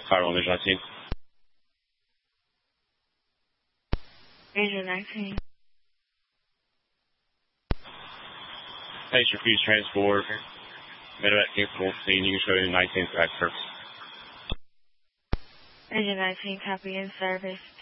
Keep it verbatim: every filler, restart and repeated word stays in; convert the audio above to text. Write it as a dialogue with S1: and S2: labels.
S1: Firewall Mission nineteen.
S2: Ranger nineteen.
S1: Patient refused transport. Medevac came full scene. You can show you nineteen for that purpose.
S2: Ranger nineteen, copy in service.